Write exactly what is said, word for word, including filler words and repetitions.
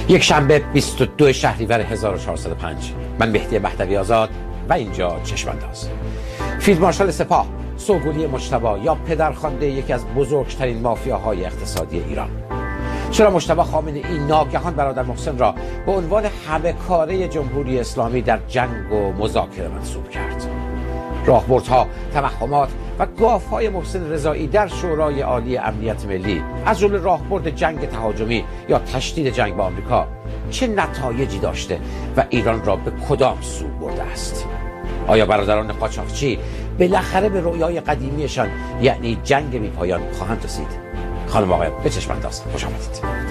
یک شنبه بیست و دو شهریور هزار و چهارصد و پنج. من مهدی مهدوی آزاد و اینجا چشم‌انداز. فیلد مارشال سپاه سوگلی مجتبی یا پدرخوانده یکی از بزرگترین مافیاهای اقتصادی ایران. چرا مجتبی خامنه‌ای ناگهان برادر محسن را به عنوان همه کاره جمهوری اسلامی در جنگ و مذاکره منصوب کرد؟ راهبردها، توهمات و گاف‌های محسن رضایی در شورای عالی امنیت ملی از جمله راهبرد جنگ تهاجمی یا تشدید جنگ با آمریکا چه نتایجی داشته و ایران را به کدام سو برده است؟ آیا برادران قاچاقچی بالاخره به رویای قدیمیشان یعنی جنگ بی‌پایان خواهند رسید؟ خانم آقایان به چشم انداز، خوش آمدید.